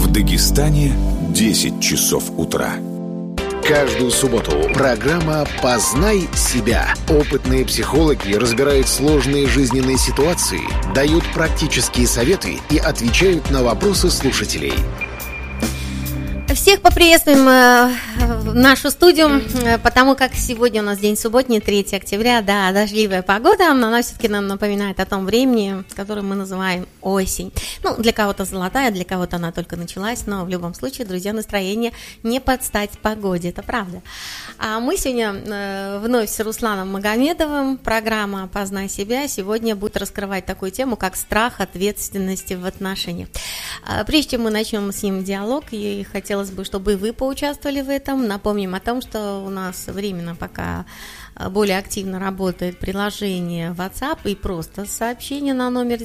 В Дагестане 10 часов утра. Каждую субботу программа «Познай себя». Опытные психологи разбирают сложные жизненные ситуации, дают практические советы и отвечают на вопросы слушателей. Всех поприветствуем в нашу студию, потому как сегодня у нас день субботний, 3 октября, да, дождливая погода, но она все-таки нам напоминает о том времени, которое мы называем осень. Ну, для кого-то золотая, для кого-то она только началась, но в любом случае, друзья, настроение не под стать погоде, это правда. А мы сегодня вновь с Русланом Магомедовым, программа «Познай себя» сегодня будет раскрывать такую тему, как страх ответственности в отношениях. Прежде чем мы начнем с ним диалог, я хотелось бы, чтобы и вы поучаствовали в этом. Напомним о том, что у нас временно пока более активно работает приложение WhatsApp и просто сообщение на номер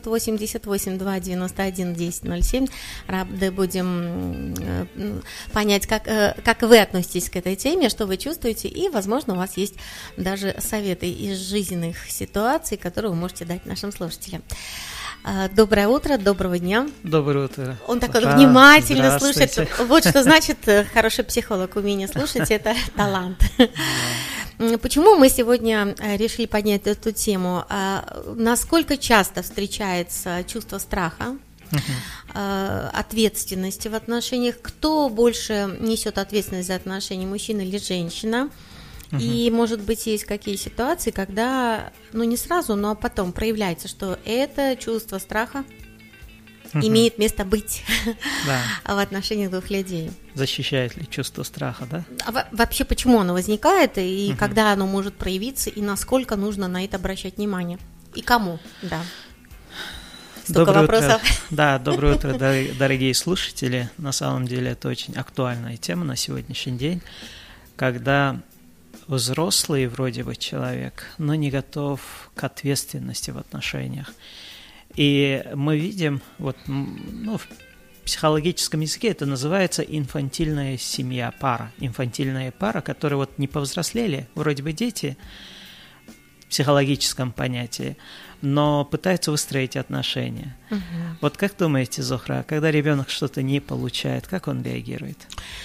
988-291-1007. Рады будем понять, как вы относитесь к этой теме, что вы чувствуете, и, возможно, у вас есть даже советы из жизненных ситуаций, которые вы можете дать нашим слушателям. Доброе утро, доброго дня. Доброе утро. Он такой внимательно слушает. Вот что значит хороший психолог. Умение слушать – это талант. Почему мы сегодня решили поднять эту тему? Насколько часто встречается чувство страха, ответственности в отношениях? Кто больше несет ответственность за отношения, мужчина или женщина? И, может быть, есть какие ситуации, когда, не сразу, но потом проявляется, что это чувство страха имеет место быть в отношениях двух людей. Защищает ли чувство страха, да? А вообще, почему оно возникает, и когда оно может проявиться, и насколько нужно на это обращать внимание? И кому? Да. Столько вопросов. Да, доброе утро, дорогие слушатели. На самом деле, это очень актуальная тема на сегодняшний день, когда взрослый вроде бы человек, но не готов к ответственности в отношениях. И мы видим, в психологическом языке это называется инфантильная семья, пара. Инфантильная пара, которые не повзрослели, вроде бы дети в психологическом понятии, но пытаются выстроить отношения. Вот как думаете, Зохра, когда ребенок что-то не получает, как он реагирует?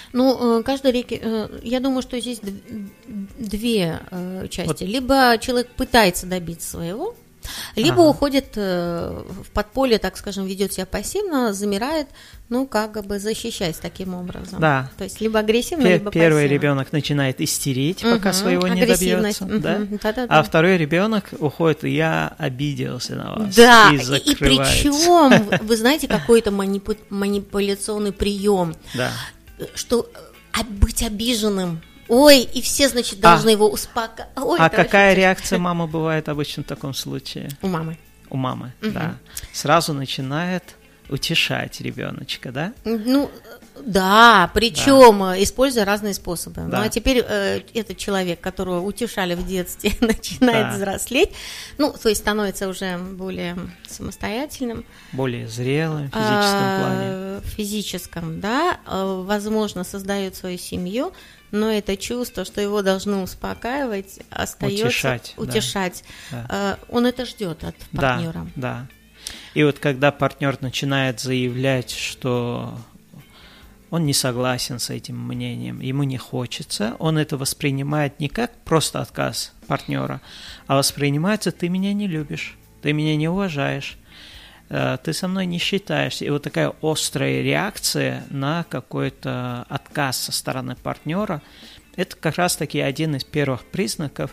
Я думаю, что здесь две части. Либо человек пытается добиться своего, либо уходит в подполье, так скажем, ведет себя пассивно, замирает, защищаясь таким образом. Да. То есть либо агрессивно, либо пассивно. Первый ребенок начинает истерить, пока своего не добьется, да? А второй ребенок уходит, я обиделся на вас. Да, и причем, вы знаете, какой-то манипуляционный прием, что быть обиженным. Ой, и все, значит, должны его успокаивать. А какая реакция мамы бывает обычно в таком случае? У мамы. У мамы, да. Сразу начинает утешать ребеночка, да? Да, причем используя разные способы. Да. А теперь этот человек, которого утешали в детстве, начинает взрослеть, то есть становится уже более самостоятельным. Более зрелым в физическом плане. В физическом, да. Возможно, создает свою семью, но это чувство, что его должны успокаивать, остается утешать. Да. Он это ждет от партнера. Да. И когда партнер начинает заявлять, что он не согласен с этим мнением, ему не хочется, он это воспринимает не как просто отказ партнера, а воспринимается: ты меня не любишь, ты меня не уважаешь, ты со мной не считаешься. И такая острая реакция на какой-то отказ со стороны партнера, это как раз-таки один из первых признаков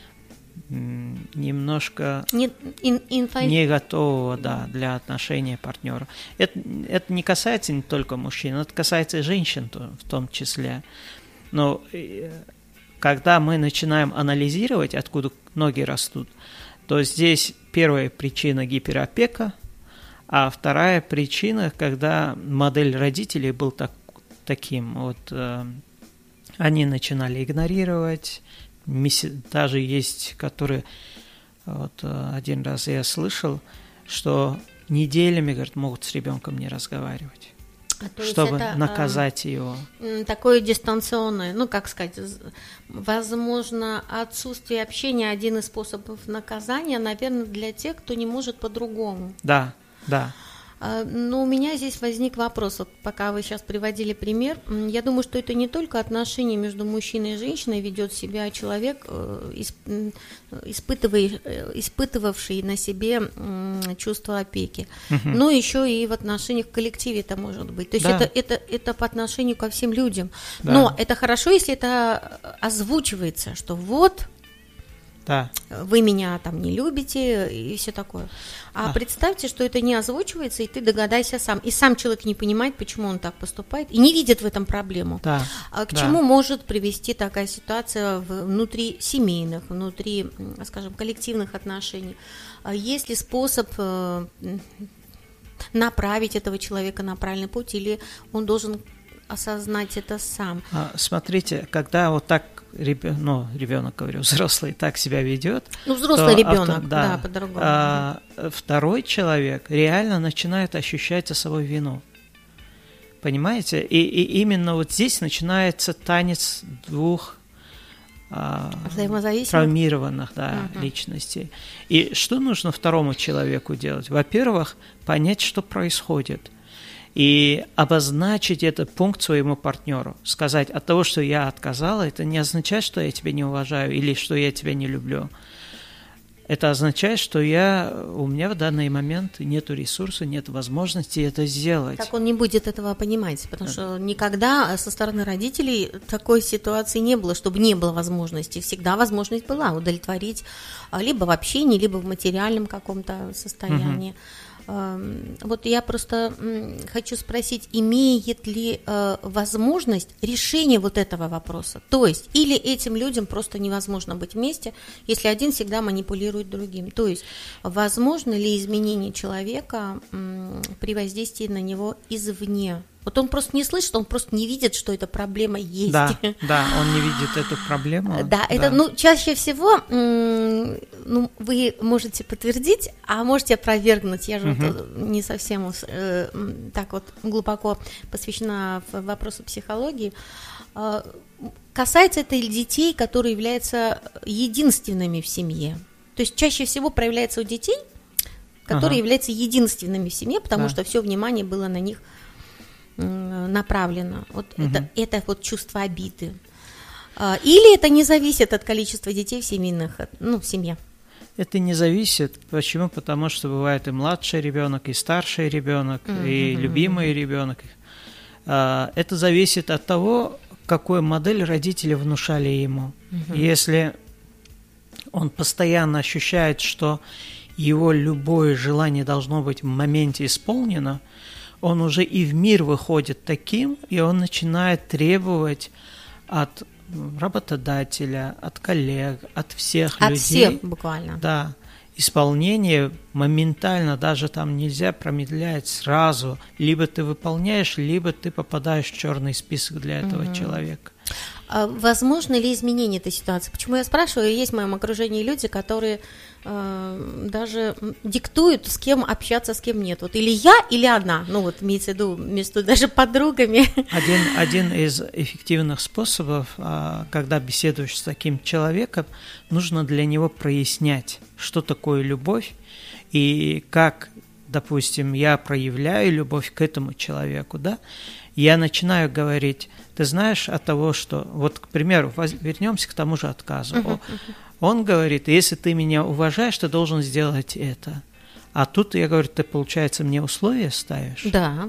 немножко не готового для отношения партнера. Это не касается не только мужчин, это касается и женщин в том числе. Но когда мы начинаем анализировать, откуда ноги растут, то здесь первая причина – гиперопека, а вторая причина, когда модель родителей был таким, они начинали игнорировать. Даже есть, которые, один раз я слышал, что неделями, могут с ребенком не разговаривать, чтобы наказать его. Такое дистанционное, возможно, отсутствие общения один из способов наказания, наверное, для тех, кто не может по-другому. Да. Но у меня здесь возник вопрос, вот пока вы сейчас приводили пример, я думаю, что это не только отношения между мужчиной и женщиной ведет себя человек, испытывавший на себе чувство опеки, но еще и в отношениях в коллективе это может быть. То есть это по отношению ко всем людям. Да. Но это хорошо, если это озвучивается, что вот... Да. Вы меня там не любите и все такое. А представьте, что это не озвучивается, и ты догадайся сам. И сам человек не понимает, почему он так поступает, и не видит в этом проблему. Да. К чему может привести такая ситуация внутри семейных, внутри, скажем, коллективных отношений? Есть ли способ направить этого человека на правильный путь, или он должен осознать это сам? Смотрите, когда вот так ребенок, говорю, взрослый так себя ведет. Взрослый ребенок, да, по-другому. Второй человек реально начинает ощущать за собой вину. Понимаете? И именно вот здесь начинается танец двух травмированных личностей. И что нужно второму человеку делать? Во-первых, понять, что происходит. И обозначить этот пункт своему партнеру. Сказать, от того, что я отказала, это не означает, что я тебя не уважаю или что я тебя не люблю. Это означает, что у меня в данный момент нет ресурса, нет возможности это сделать. Так он не будет этого понимать, потому что никогда со стороны родителей такой ситуации не было, чтобы не было возможности. Всегда возможность была удовлетворить либо в общении, либо в материальном каком-то состоянии. Вот я просто хочу спросить, имеет ли возможность решения вот этого вопроса? То есть, или этим людям просто невозможно быть вместе, если один всегда манипулирует другим? То есть, возможно ли изменение человека при воздействии на него извне? Вот он просто не слышит, он просто не видит, что эта проблема есть. Да, он не видит эту проблему. Да, это, чаще всего, вы можете подтвердить, а можете опровергнуть. Я же не совсем так вот глубоко посвящена вопросу психологии. Касается это детей, которые являются единственными в семье. То есть чаще всего проявляется у детей, которые являются единственными в семье, потому что все внимание было на них направлено. Вот это вот чувство обиды. Или это не зависит от количества детей в семье? Это не зависит. Почему? Потому что бывает и младший ребенок, и старший ребенок, и любимый ребенок. Это зависит от того, какую модель родители внушали ему. Если он постоянно ощущает, что его любое желание должно быть в моменте исполнено, он уже и в мир выходит таким, и он начинает требовать от работодателя, от коллег, от всех людей. От всех буквально. Да, исполнение моментально, даже там нельзя промедлять сразу. Либо ты выполняешь, либо ты попадаешь в черный список для этого человека. Возможно ли изменение этой ситуации? Почему я спрашиваю? Есть в моем окружении люди, которые даже диктуют, с кем общаться, с кем нет. Вот или я, или она. Имеется в виду между даже подругами. Один из эффективных способов, когда беседуешь с таким человеком, нужно для него прояснять, что такое любовь и как, допустим, я проявляю любовь к этому человеку, да? Я начинаю говорить, ты знаешь, от того, что, вот, к примеру, вернемся к тому же отказу. Он говорит, если ты меня уважаешь, ты должен сделать это. А тут я говорю, ты, получается, мне условия ставишь? Да.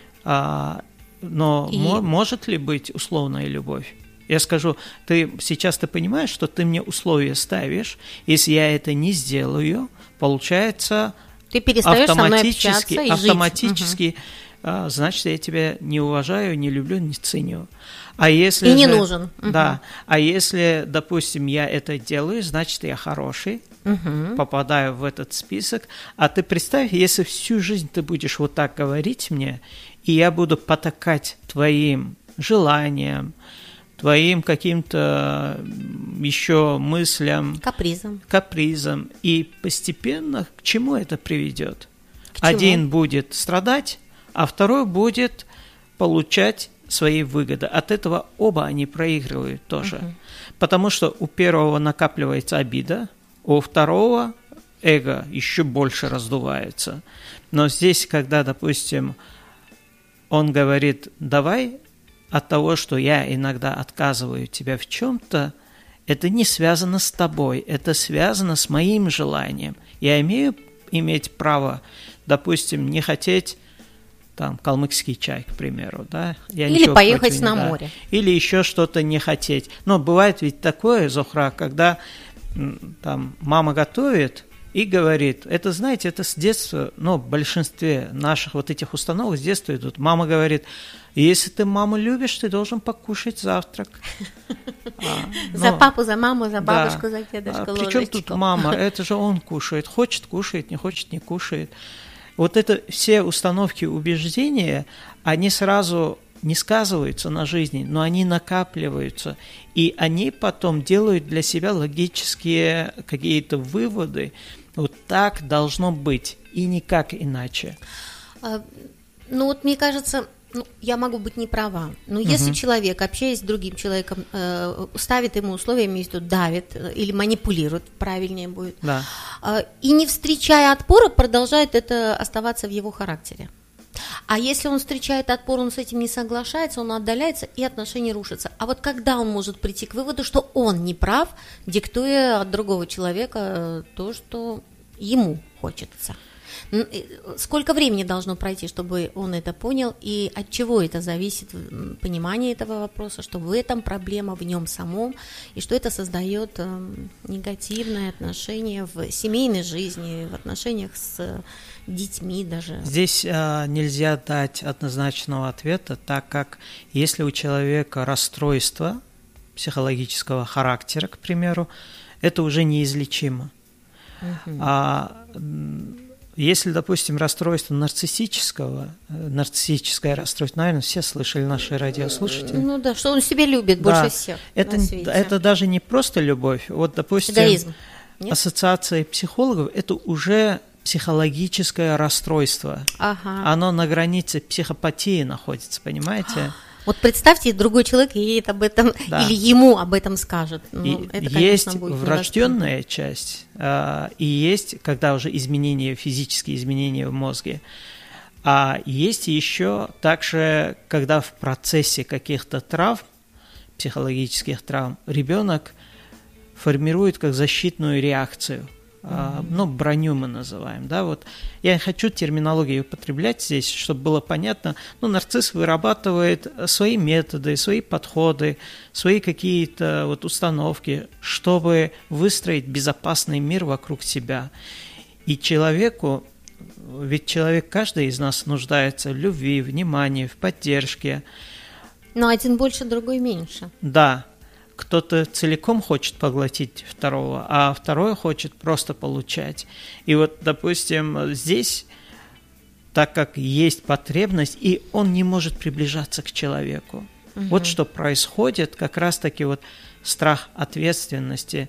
Но может ли быть условная любовь? Я скажу, сейчас ты понимаешь, что ты мне условия ставишь, если я это не сделаю, получается, ты перестаешь со мной общаться и автоматически жить. Значит, я тебя не уважаю, не люблю, не ценю. И не нужен. Да. А если, допустим, я это делаю, значит, я хороший, попадаю в этот список. А ты представь, если всю жизнь ты будешь вот так говорить мне, и я буду потакать твоим желаниям, твоим каким-то еще мыслям, капризам. И постепенно к чему это приведет? Один будет страдать, а второй будет получать свои выгоды. От этого оба они проигрывают тоже. Потому что у первого накапливается обида, у второго эго еще больше раздувается. Но здесь, когда, допустим, он говорит, давай от того, что я иногда отказываю тебя в чем-то, это не связано с тобой, это связано с моим желанием. Я имею иметь право, допустим, не хотеть там калмыцкий чай, к примеру, да? Или поехать на море. Или еще что-то не хотеть. Но бывает ведь такое, Зухра, когда там мама готовит и говорит, это, знаете, это с детства, в большинстве наших вот этих установок с детства идут. Мама говорит, если ты маму любишь, ты должен покушать завтрак. За папу, за маму, за бабушку, за дедушку, ложечку. Причем тут мама? Это же он кушает. Хочет – кушает, не хочет – не кушает. Вот это все установки, убеждения, они сразу не сказываются на жизни, но они накапливаются. И они потом делают для себя логические какие-то выводы. Вот так должно быть, и никак иначе. Мне кажется, я могу быть не права, но если человек, общаясь с другим человеком, ставит ему условия, имеется в виду, давит или манипулирует, правильнее будет, да. И не встречая отпора, продолжает это оставаться в его характере. А если он встречает отпор, он с этим не соглашается, он отдаляется, и отношения рушатся. А вот когда он может прийти к выводу, что он не прав, диктуя от другого человека то, что ему хочется? Сколько времени должно пройти, чтобы он это понял, и от чего это зависит, понимание этого вопроса, что в этом проблема в нем самом, и что это создает негативные отношения в семейной жизни, в отношениях с детьми даже. Здесь нельзя дать однозначного ответа, так как если у человека расстройство психологического характера, к примеру, это уже неизлечимо. Если, допустим, расстройство нарциссическое расстройство, наверное, все слышали, наши радиослушатели. Что он себя любит больше всех на свете. Это даже не просто любовь. Вот, допустим, эгоизм. Ассоциация психологов – это уже психологическое расстройство. Оно на границе психопатии находится, понимаете? Вот представьте, другой человек едет об этом, или ему об этом скажет. Это, есть врожденная часть, и есть, когда уже физические изменения в мозге. А есть еще также, когда в процессе каких-то травм, психологических травм, ребенок формирует как защитную реакцию. Броню мы называем, да, вот я не хочу терминологию употреблять здесь, чтобы было понятно, нарцисс вырабатывает свои методы, свои подходы, свои какие-то установки, чтобы выстроить безопасный мир вокруг себя. И ведь человек, каждый из нас нуждается в любви, внимании, в поддержке. Но один больше, другой меньше. Да. Кто-то целиком хочет поглотить второго, а второй хочет просто получать. И вот, допустим, здесь, так как есть потребность, и он не может приближаться к человеку. Вот что происходит, как раз-таки страх ответственности.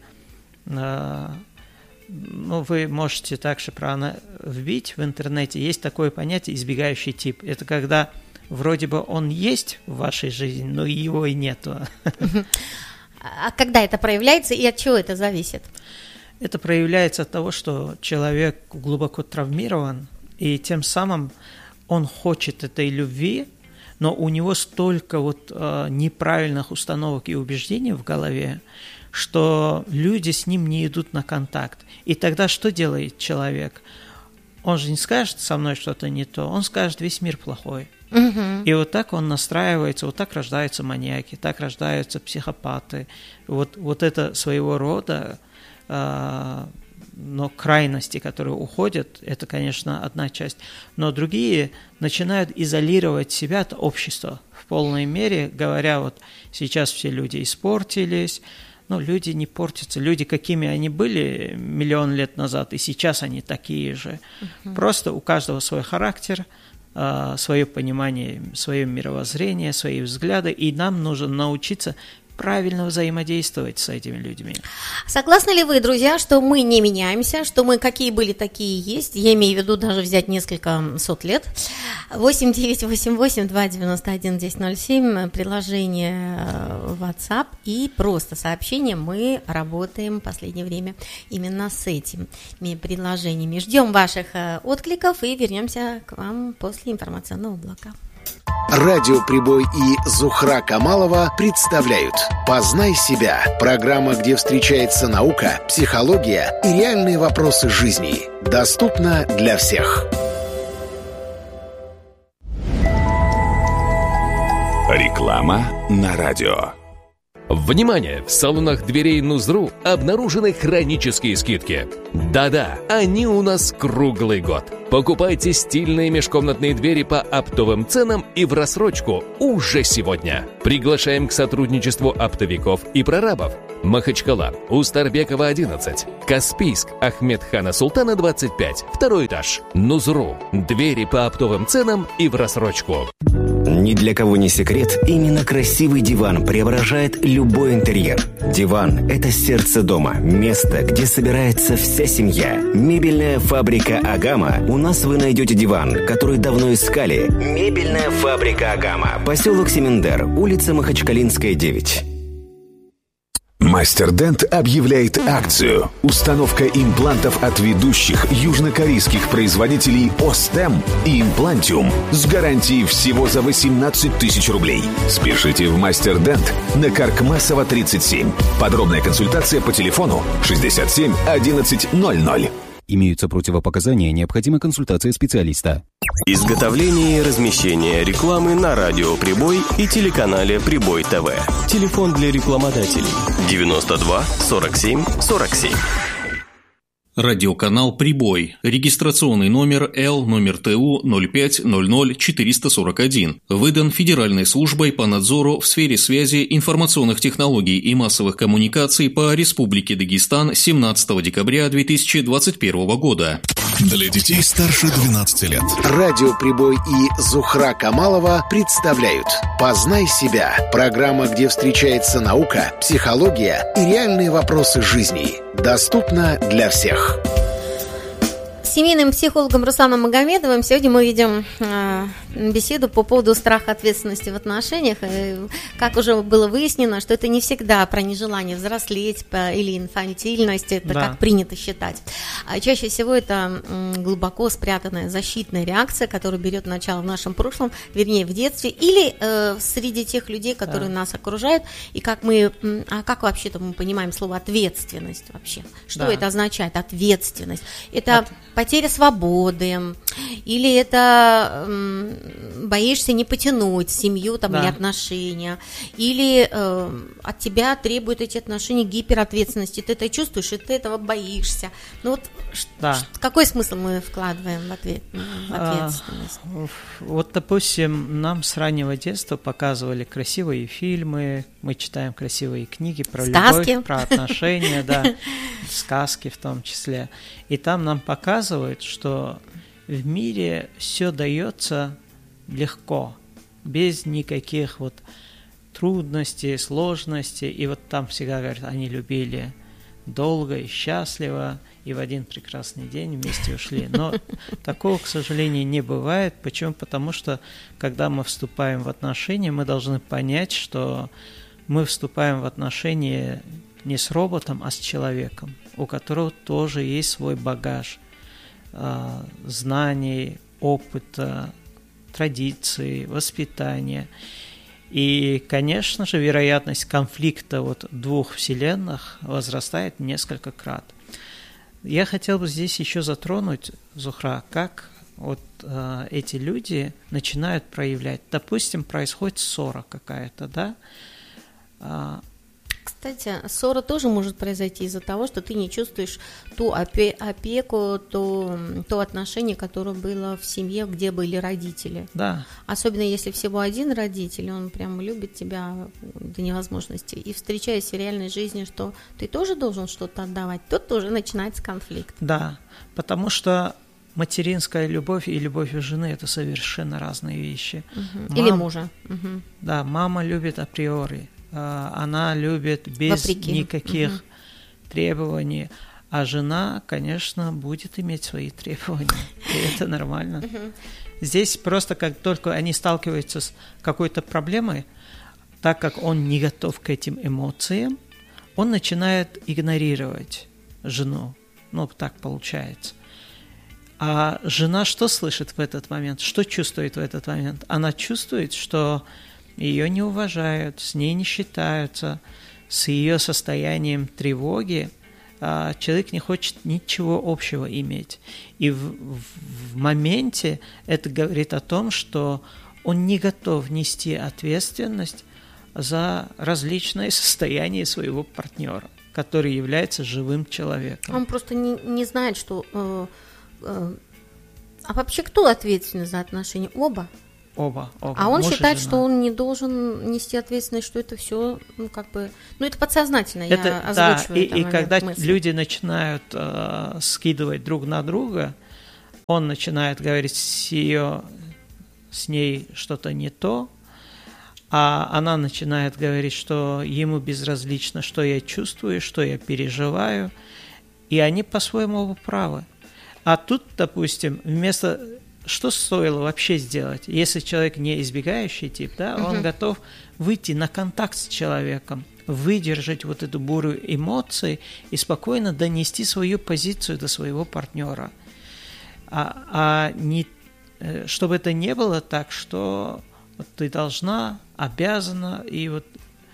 Вы можете также вбить в интернете. Есть такое понятие избегающий тип. Это когда вроде бы он есть в вашей жизни, но его и нету. А когда это проявляется и от чего это зависит? Это проявляется от того, что человек глубоко травмирован, и тем самым он хочет этой любви, но у него столько неправильных установок и убеждений в голове, что люди с ним не идут на контакт. И тогда что делает человек? Он же не скажет со мной что-то не то, он скажет, весь мир плохой. И вот так он настраивается, вот так рождаются маньяки, так рождаются психопаты. Вот это своего рода, но крайности, которые уходят, это, конечно, одна часть. Но другие начинают изолировать себя от общества в полной мере, говоря, сейчас все люди испортились. Люди не портятся. Люди, какими они были миллион лет назад, и сейчас они такие же. Просто у каждого свой характер, свое понимание, свое мировоззрение, свои взгляды, и нам нужно научиться правильно взаимодействовать с этими людьми. Согласны ли вы, друзья, что мы не меняемся, что мы какие были, такие есть? Я имею в виду даже взять несколько сот лет. 8-988-291-1007, приложение WhatsApp и просто сообщение. Мы работаем в последнее время именно с этими предложениями. Ждем ваших откликов и вернемся к вам после информационного блока. Радио «Прибой» и Зухра Камалова представляют «Познай себя» – программа, где встречается наука, психология и реальные вопросы жизни. Доступна для всех. Реклама на радио. Внимание! В салонах дверей Нузру обнаружены хронические скидки. Да-да, они у нас круглый год. Покупайте стильные межкомнатные двери по оптовым ценам и в рассрочку уже сегодня. Приглашаем к сотрудничеству оптовиков и прорабов. Махачкала, Устарбекова, 11. Каспийск, Ахмедхана Султана, 25. Второй этаж. Нузру. Двери по оптовым ценам и в рассрочку. Ни для кого не секрет, именно красивый диван преображает любой интерьер. Диван – это сердце дома, место, где собирается вся семья. Мебельная фабрика «Агама». У нас вы найдете диван, который давно искали. Мебельная фабрика «Агама». Поселок Семендер, улица Махачкалинская, 9. Мастер Дент объявляет акцию. Установка имплантов от ведущих южнокорейских производителей Остем и Имплантиум с гарантией всего за 18 тысяч рублей. Спешите в Мастер Дент на Каркмасова, 37. Подробная консультация по телефону 67 11 00. Имеются противопоказания, необходима консультация специалиста. Изготовление и размещение рекламы на радио «Прибой» и телеканале «Прибой ТВ». Телефон для рекламодателей 92 47 47. Радиоканал «Прибой». Регистрационный номер Л, номер ТУ 0500441. Выдан Федеральной службой по надзору в сфере связи, информационных технологий и массовых коммуникаций по Республике Дагестан 17 декабря 2021 года. Для детей старше 12 лет. Радио «Прибой» и Зухра Камалова представляют «Познай себя» – программа, где встречается наука, психология и реальные вопросы жизни. Доступна для всех. С семейным психологом Русланом Магомедовым сегодня мы ведем беседу по поводу страха ответственности в отношениях. И, как уже было выяснено, что это не всегда про нежелание взрослеть или инфантильность, это как принято считать. А чаще всего это глубоко спрятанная защитная реакция, которая берет начало в нашем прошлом, вернее в детстве, или среди тех людей, которые нас окружают. И как вообще-то мы понимаем слово ответственность вообще? Что это означает? Ответственность. Это потеря свободы, или это боишься не потянуть семью или отношения, или от тебя требуют эти отношения гиперответственности, ты это чувствуешь, и ты этого боишься. Какой смысл мы вкладываем в ответственность? Вот, допустим, нам с раннего детства показывали красивые фильмы, мы читаем красивые книги про любовь, про отношения, сказки в том числе. И там нам показывают, что в мире все дается легко, без никаких трудностей, сложностей. И там всегда говорят, они любили долго и счастливо, и в один прекрасный день вместе ушли. Но такого, к сожалению, не бывает. Почему? Потому что, когда мы вступаем в отношения, мы должны понять, что мы вступаем в отношения не с роботом, а с человеком, у которого тоже есть свой багаж знаний, опыта, традиций, воспитания. И, конечно же, вероятность конфликта двух вселенных возрастает несколько крат. Я хотел бы здесь еще затронуть, Зухра, как эти люди начинают проявлять. Допустим, происходит ссора какая-то, Кстати, ссора тоже может произойти из-за того, что ты не чувствуешь ту опеку, то отношение, которое было в семье, где были родители. Да. Особенно если всего один родитель, он прям любит тебя до невозможности. И встречаясь в реальной жизни, что ты тоже должен что-то отдавать, тут тоже начинается конфликт. Да, потому что материнская любовь и любовь жены – это совершенно разные вещи. Или мужа. Да, мама любит априори. она любит без никаких требований, а жена, конечно, будет иметь свои требования, и это нормально. Здесь просто как только они сталкиваются с какой-то проблемой, так как он не готов к этим эмоциям, он начинает игнорировать жену. Ну, так получается. А жена что слышит в этот момент? Что чувствует в этот момент? Она чувствует, что ее не уважают, с ней не считаются, с ее состоянием тревоги человек не хочет ничего общего иметь. И в моменте это говорит о том, что он не готов нести ответственность за различные состояния своего партнера, который является живым человеком. Он просто не знает, что... А вообще кто ответственен за отношения? Оба. А он считает, что он не должен нести ответственность, что это все, это подсознательно, я озвучиваю. И когда люди начинают скидывать друг на друга, он начинает говорить с ней что-то не то, а она начинает говорить, что ему безразлично, что я чувствую, что я переживаю, и они по-своему оба правы. А тут, допустим, вместо... Что стоило вообще сделать? Если человек не избегающий тип, да, он готов выйти на контакт с человеком, выдержать вот эту бурю эмоций и спокойно донести свою позицию до своего партнера. Чтобы это не было так, что вот ты должна, обязана, и вот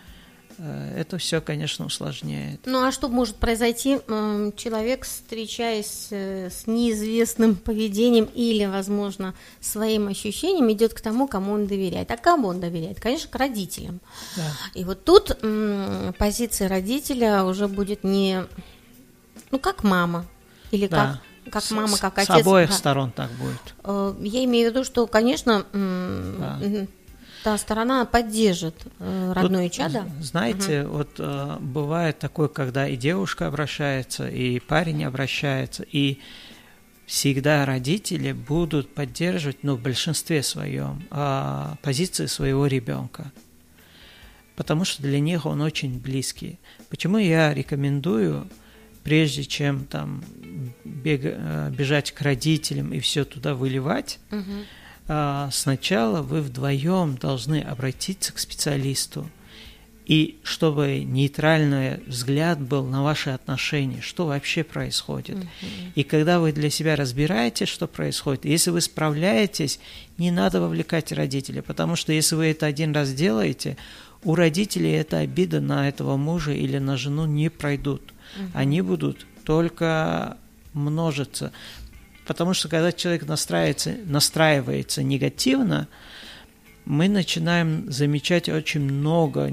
это все, конечно, усложняет. Ну, а что может произойти? Человек, встречаясь с неизвестным поведением или, возможно, своим ощущением, идет к тому, кому он доверяет. А кому он доверяет? Конечно, к родителям. Да. И вот тут позиция родителя уже будет не, как мама, или как мама, как отец. С обоих сторон так будет. Я имею в виду, что, конечно... та сторона поддержит родное чадо. Знаете, вот бывает такое, когда и девушка обращается, и парень обращается, и всегда родители будут поддерживать, в большинстве своем, позиции своего ребенка, потому что для них он очень близкий. Почему я рекомендую, прежде чем там бежать к родителям и все туда выливать, сначала вы вдвоем должны обратиться к специалисту, и чтобы нейтральный взгляд был на ваши отношения, что вообще происходит. И когда вы для себя разбираете, что происходит, если вы справляетесь, не надо вовлекать родителей, потому что если вы это один раз делаете, у родителей эта обида на этого мужа или на жену не пройдут. Они будут только множиться. Потому что когда человек настраивается негативно, мы начинаем замечать очень много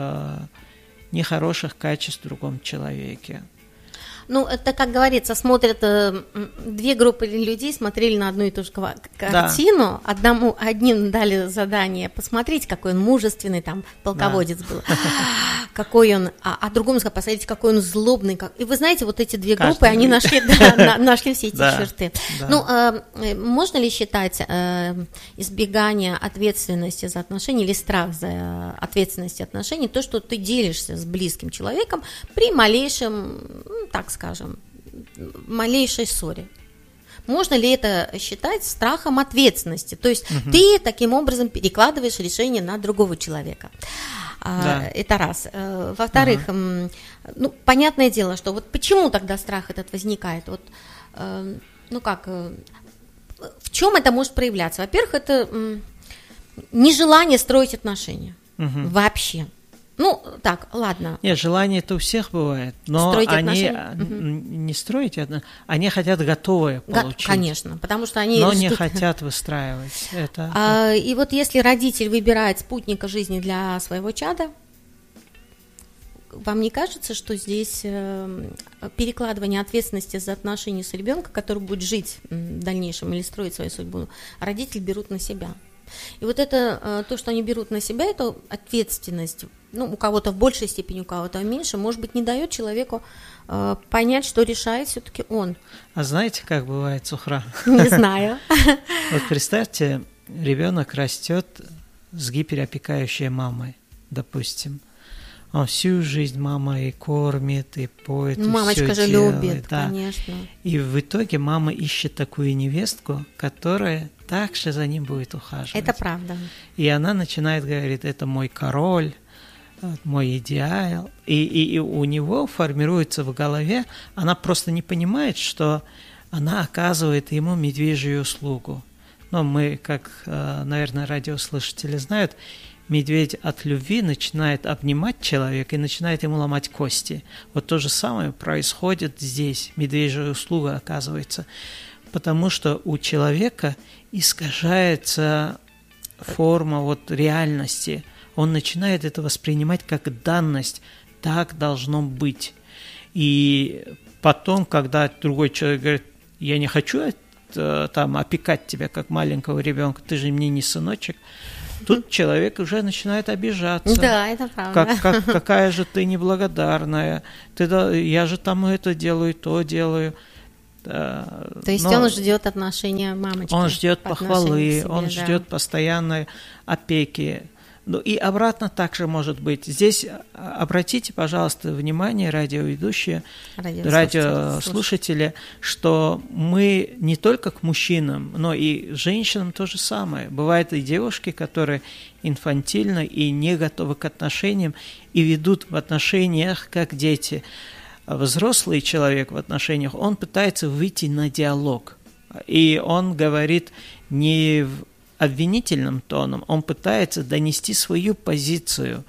нехороших качеств в другом человеке. Ну, это, как говорится, смотрят две группы людей, смотрели на одну и ту же картину. Да. Одним дали задание посмотреть, какой он мужественный, там, полководец был, какой он, а другому сказали, посмотрите, какой он злобный. И вы знаете, вот эти две группы, они нашли все эти черты. Ну, можно ли считать избегание ответственности за отношения или страх за ответственность отношений, то, что ты делишься с близким человеком при малейшем, так скажем, малейшей ссоре? Можно ли это считать страхом ответственности? То есть ты таким образом перекладываешь решение на другого человека. Это раз. Во-вторых, понятное дело, что вот почему тогда страх этот возникает? Вот, в чем это может проявляться? Во-первых, это нежелание строить отношения вообще. Ну, так, ладно. Нет, желание-то у всех бывает, но они не строить, они хотят готовое получить. Конечно, потому что они... Но не хотят выстраивать это. И вот если родитель выбирает спутника жизни для своего чада, вам не кажется, что здесь перекладывание ответственности за отношения с ребенком, который будет жить в дальнейшем или строить свою судьбу, родители берут на себя? И вот это, то, что они берут на себя, эту ответственность, у кого-то в большей степени, у кого-то в меньшей, может быть, не дает человеку понять, что решает все-таки он. А знаете, как бывает, Сухра? Не знаю. Вот представьте, ребенок растет с гиперопекающей мамой, допустим. Он всю жизнь мама и кормит, и поет, мамочка и все же делает, любит, да. конечно. И в итоге мама ищет такую невестку, которая также за ним будет ухаживать. Это правда. И она начинает говорить: это мой король, мой идеал. И у него формируется в голове, она просто не понимает, что она оказывает ему медвежью услугу. Но мы, как, наверное, радиослушатели знают, медведь от любви начинает обнимать человека и начинает ему ломать кости. Вот то же самое происходит здесь. Медвежья услуга оказывается. Потому что у человека искажается форма вот реальности. Он начинает это воспринимать как данность. Так должно быть. И потом, когда другой человек говорит: я не хочу там опекать тебя как маленького ребенка, ты же мне не сыночек, тут человек уже начинает обижаться. Да, это правда. Какая же ты неблагодарная. Я же там это делаю, то делаю. То есть он ждет отношения мамочки. Он ждет похвалы, он ждет постоянной опеки. Ну и обратно также может быть. Здесь обратите, пожалуйста, внимание, радиоведущие, радиослушатели, что мы не только к мужчинам, но и женщинам то же самое. Бывают и девушки, которые инфантильны и не готовы к отношениям и ведут в отношениях как дети. Взрослый человек в отношениях, он пытается выйти на диалог. И он говорит не в обвинительным тоном, он пытается донести свою позицию.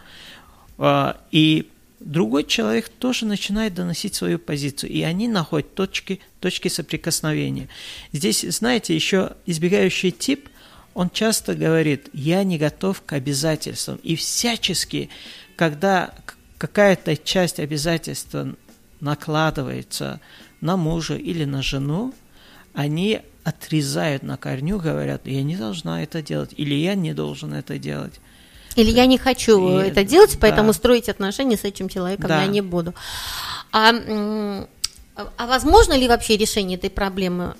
И другой человек тоже начинает доносить свою позицию. И они находят точки соприкосновения. Здесь, знаете, еще избегающий тип, он часто говорит: я не готов к обязательствам. И всячески, когда какая-то часть обязательства накладывается на мужа или на жену, они отрезают на корню, говорят: я не должна это делать, или я не должен это делать. Или я не хочу это делать, поэтому строить отношения с этим человеком я не буду. А возможно ли вообще решение этой проблемы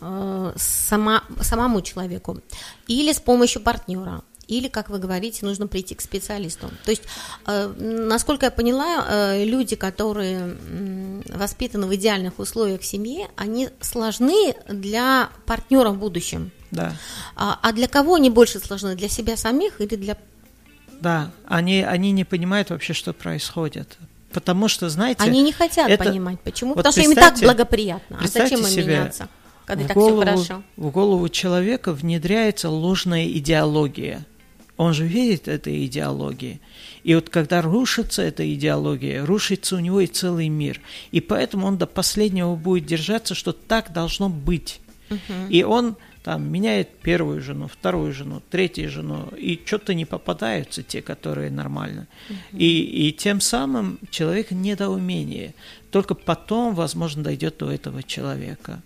самому человеку? Или с помощью партнера? Или, как вы говорите, нужно прийти к специалисту? То есть, насколько я поняла, люди, которые воспитаны в идеальных условиях в семье, они сложны для партнера в будущем. Да. А для кого они больше сложны? Для себя самих или для... Да, они не понимают вообще, что происходит. Потому что, знаете... Они не хотят понимать. Почему? Вот потому что им и так благоприятно. А зачем им меняться, когда так все хорошо? В голову человека внедряется ложная идеология. Он же верит этой идеологии. И вот когда рушится эта идеология, рушится у него и целый мир. И поэтому он до последнего будет держаться, что так должно быть. И он там меняет первую жену, вторую жену, третью жену, и что-то не попадаются те, которые нормально. И тем самым человек в недоумении. Только потом, возможно, дойдет до этого человека.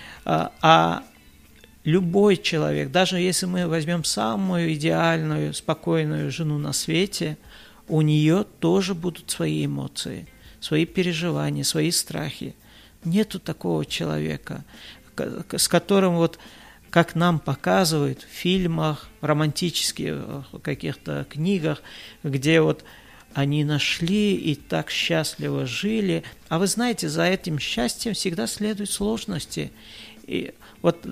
А любой человек, даже если мы возьмем самую идеальную, спокойную жену на свете, у нее тоже будут свои эмоции, свои переживания, свои страхи. Нету такого человека, с которым вот, как нам показывают в фильмах, романтических каких-то книгах, где вот они нашли и так счастливо жили. А вы знаете, за этим счастьем всегда следуют сложности. И вот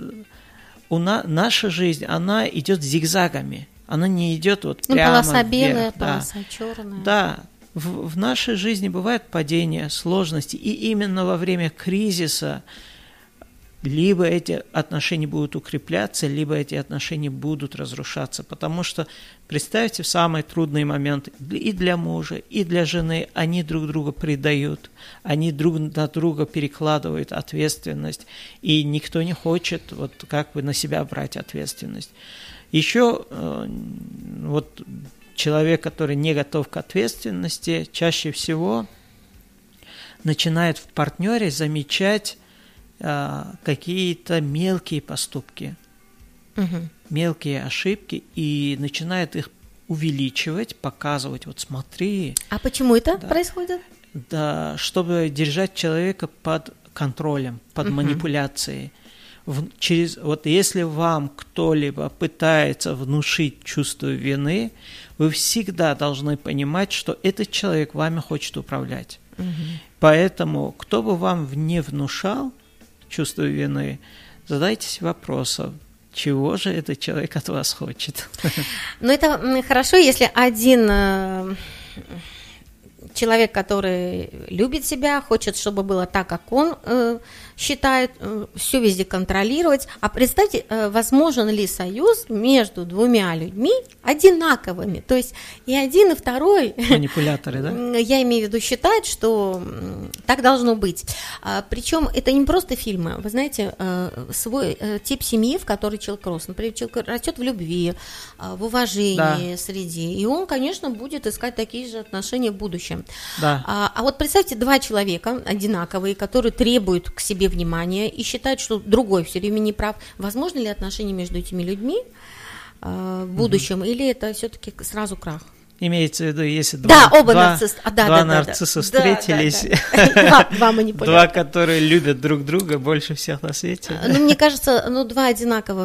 наша жизнь, она идет зигзагами. Она не идет вот прямо полоса белая, вверх. полоса черная. Да, в нашей жизни бывают падения, сложности. И именно во время кризиса либо эти отношения будут укрепляться, либо эти отношения будут разрушаться. Потому что, представьте, в самый трудный момент и для мужа, и для жены они друг друга предают, они друг на друга перекладывают ответственность, и никто не хочет вот как бы на себя брать ответственность. Еще вот человек, который не готов к ответственности, чаще всего начинает в партнере замечать какие-то мелкие поступки, мелкие ошибки, и начинает их увеличивать, показывать, вот смотри. А почему это происходит? Да, чтобы держать человека под контролем, под манипуляцией. вот если вам кто-либо пытается внушить чувство вины, вы всегда должны понимать, что этот человек вами хочет управлять. Поэтому, кто бы вам не внушал чувство вины, задайтесь вопросом, чего же этот человек от вас хочет. Ну, это хорошо, если один человек, который любит себя, хочет, чтобы было так, как он считает, все везде контролировать. А представьте, возможен ли союз между двумя людьми одинаковыми? То есть и один, и второй... Манипуляторы, да? Я имею в виду, считают, что так должно быть. Причем это не просто фильмы. Вы знаете, свой тип семьи, в которой человек рос. Например, человек растет в любви, в уважении среди. И он, конечно, будет искать такие же отношения в будущем. Да. А вот представьте, два человека одинаковые, которые требуют к себе внимания и считают, что другой все время не прав. Возможно ли отношения между этими людьми в будущем, или это все-таки сразу крах? Имеется в виду, если два нарцисса встретились, два манипулятора, два, которые любят друг друга больше всех на свете. Ну, мне кажется, два одинаковых